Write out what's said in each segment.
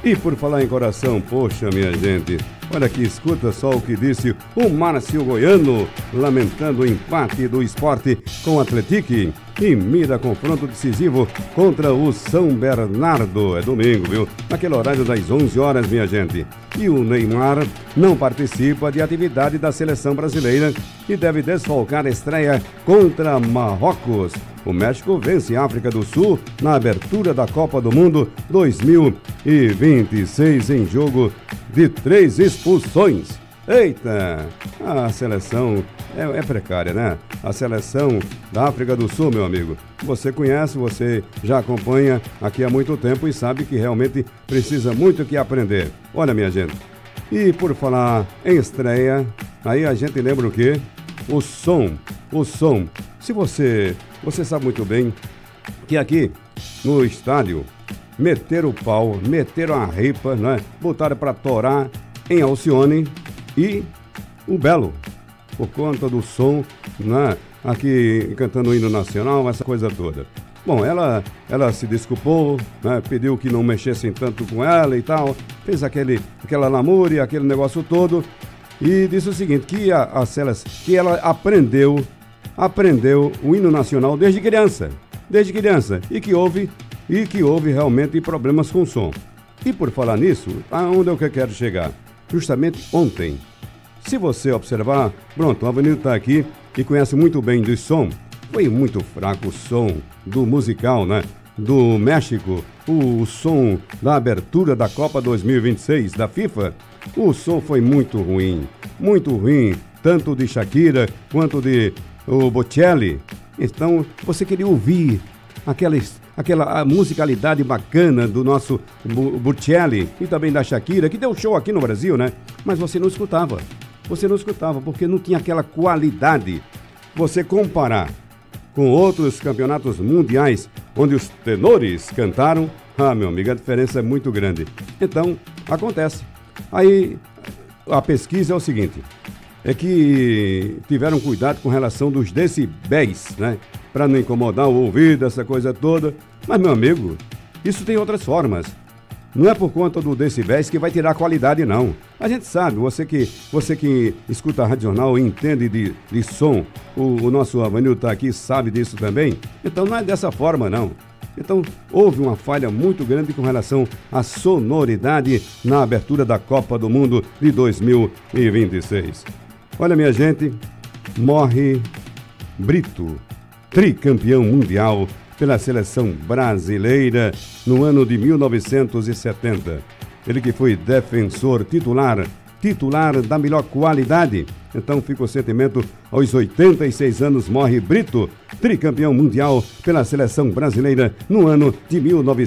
E por falar em coração, poxa, minha gente, olha aqui, escuta só o que disse o Márcio Goiano, lamentando o empate do Sport com o Atlético e mira confronto decisivo contra o São Bernardo. É domingo, viu? Naquele horário das 11 horas, minha gente. E o Neymar não participa de atividade da seleção brasileira e deve desfalcar a estreia contra Marrocos. O México vence a África do Sul na abertura da Copa do Mundo 2026 em jogo de 3 expulsões. Eita, a seleção é precária, né? A seleção da África do Sul, meu amigo, você conhece, você já acompanha aqui há muito tempo e sabe que realmente precisa muito que aprender. Olha, minha gente, e por falar em estreia, aí a gente lembra o quê? O som. Se você sabe muito bem que aqui no estádio meteram o pau, meteram a ripa, né? Botaram para torar em Alcione e o Belo, por conta do som, né? Aqui cantando o hino nacional, essa coisa toda. Bom, ela se desculpou, né? Pediu que não mexessem tanto com ela e tal, fez aquela lamúria, aquele negócio todo, e disse o seguinte, que ela aprendeu o hino nacional desde criança, e que houve realmente problemas com o som. E por falar nisso, aonde é que eu quero chegar? Justamente ontem, se você observar, pronto, o Avenida está aqui e conhece muito bem do som, foi muito fraco o som do musical, né? Do México, o som da abertura da Copa 2026 da FIFA, o som foi muito ruim, tanto de Shakira quanto de o Bocelli. Então, você queria ouvir aquela musicalidade bacana do nosso Bocelli e também da Shakira, que deu show aqui no Brasil, né? Mas você não escutava, porque não tinha aquela qualidade. Você comparar com outros campeonatos mundiais, onde os tenores cantaram, meu amigo, a diferença é muito grande. Então, acontece. Aí, a pesquisa é o seguinte, é que tiveram cuidado com relação dos decibéis, né? Para não incomodar o ouvido, essa coisa toda. Mas, meu amigo, isso tem outras formas. Não é por conta do decibéis que vai tirar a qualidade, não. A gente sabe, você que escuta a Rádio Jornal e entende de som, o nosso Avanil está aqui, sabe disso também. Então não é dessa forma, não. Então houve uma falha muito grande com relação à sonoridade na abertura da Copa do Mundo de 2026. Olha, minha gente, morre Brito, tricampeão mundial pela seleção brasileira no ano de 1970. Ele que foi defensor titular da melhor qualidade. Então fica o sentimento, aos 86 anos morre Brito, tricampeão mundial pela seleção brasileira no ano de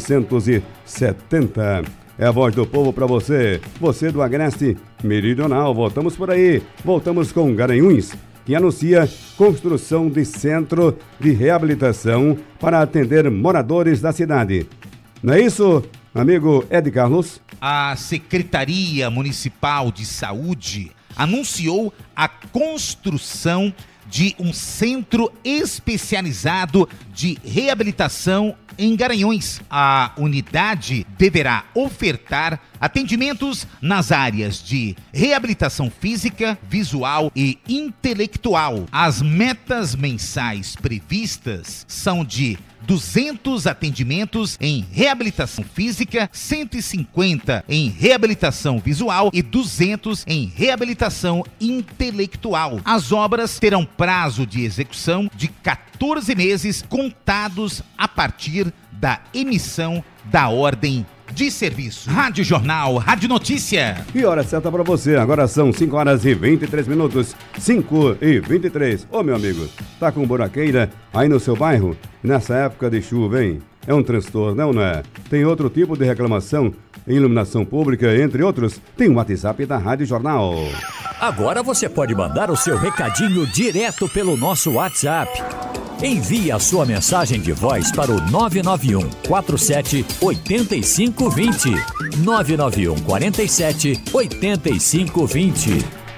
1970. É a voz do povo para você do Agreste Meridional. Voltamos por aí, voltamos com Garanhuns, que anuncia construção de centro de reabilitação para atender moradores da cidade. Não é isso, amigo Ed Carlos? A Secretaria Municipal de Saúde anunciou a construção de um centro especializado de reabilitação em Garanhuns. A unidade deverá ofertar atendimentos nas áreas de reabilitação física, visual e intelectual. As metas mensais previstas são de 200 atendimentos em reabilitação física, 150 em reabilitação visual e 200 em reabilitação intelectual. As obras terão prazo de execução de 14 meses contados a partir da emissão da ordem de serviço. Rádio Jornal, Rádio Notícia. E hora certa para você, agora são 5 horas e 23 minutos, 5h23. Ô, meu amigo, tá com buraqueira aí no seu bairro? Nessa época de chuva, hein? É um transtorno, não é? Tem outro tipo de reclamação? Iluminação pública, entre outros, tem o WhatsApp da Rádio Jornal. Agora você pode mandar o seu recadinho direto pelo nosso WhatsApp. Envie a sua mensagem de voz para o 991 47 85 20. 991 47 85 20.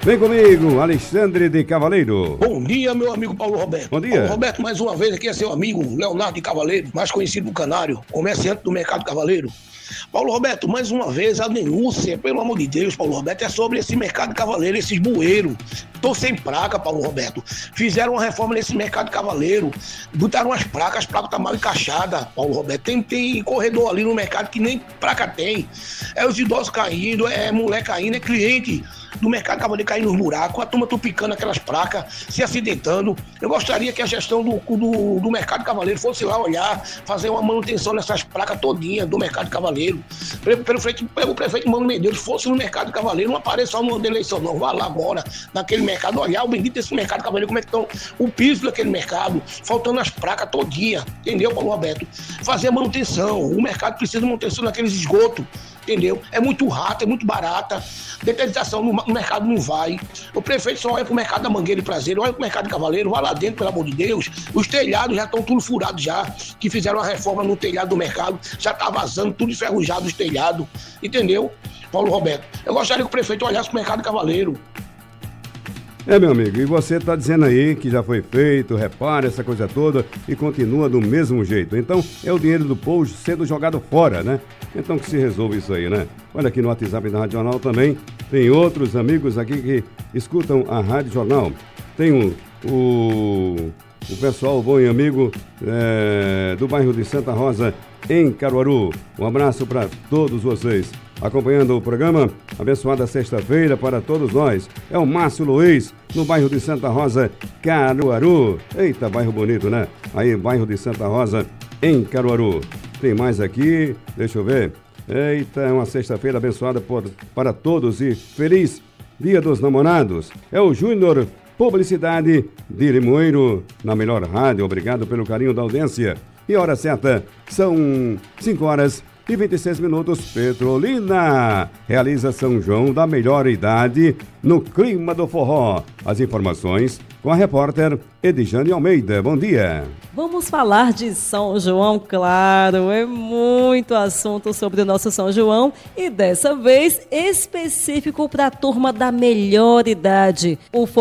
Vem comigo, Alexandre de Cavaleiro. Bom dia, meu amigo Paulo Roberto. Bom dia. Paulo Roberto, mais uma vez aqui é seu amigo Leonardo de Cavaleiro, mais conhecido do Canário, comerciante do Mercado Cavaleiro. Paulo Roberto, mais uma vez a denúncia, pelo amor de Deus, Paulo Roberto, é sobre esse Mercado Cavaleiro, esses bueiros. Tô sem placa, Paulo Roberto. Fizeram uma reforma nesse Mercado Cavaleiro, botaram as placas tá mal encaixadas, Paulo Roberto. Tem corredor ali no mercado que nem placa tem. É os idosos caindo, é mulher caindo, é cliente do Mercado Cavaleiro caindo nos buracos, a turma tupicando aquelas placas, se acidentando. Eu gostaria que a gestão do Mercado Cavaleiro fosse lá olhar, fazer uma manutenção nessas placas todinhas do Mercado Cavaleiro. Pelo prefeito Mano Medeiros, fosse no Mercado Cavaleiro, não apareça só no ano da eleição, não. Vá lá agora, naquele mercado, olhar o bendito desse Mercado Cavaleiro, como é que estão o piso daquele mercado, faltando as placas todinhas, entendeu, Paulo Roberto? Fazer a manutenção, o mercado precisa de manutenção naqueles esgotos, entendeu? É muito rato, é muito barata, detetização no mercado não vai. O prefeito só olha pro mercado da Mangueira e Prazeiro, olha pro Mercado Cavaleiro, vai lá dentro, pelo amor de Deus. Os telhados já estão tudo furados já, que fizeram a reforma no telhado do mercado, já tá vazando, tudo enferrujado os telhados, entendeu, Paulo Roberto? Eu gostaria que o prefeito olhasse pro Mercado Cavaleiro. Meu amigo, e você está dizendo aí que já foi feito, repara essa coisa toda e continua do mesmo jeito. Então, é o dinheiro do povo sendo jogado fora, né? Então que se resolva isso aí, né? Olha aqui no WhatsApp da Rádio Jornal também, tem outros amigos aqui que escutam a Rádio Jornal. Tem o pessoal bom e amigo do bairro de Santa Rosa, em Caruaru. Um abraço para todos vocês. Acompanhando o programa, abençoada sexta-feira para todos nós. É o Márcio Luiz, no bairro de Santa Rosa, Caruaru. Eita, bairro bonito, né? Aí, bairro de Santa Rosa, em Caruaru. Tem mais aqui, deixa eu ver. Eita, é uma sexta-feira abençoada para todos e feliz Dia dos Namorados. É o Júnior Publicidade de Limoeiro, na melhor rádio. Obrigado pelo carinho da audiência. E a hora certa, são 5h e 26 minutos. Petrolina realiza São João da melhor idade no clima do forró. As informações com a repórter Edjane Almeida. Bom dia. Vamos falar de São João, claro, é muito assunto sobre o nosso São João e dessa vez específico para a turma da melhor idade. O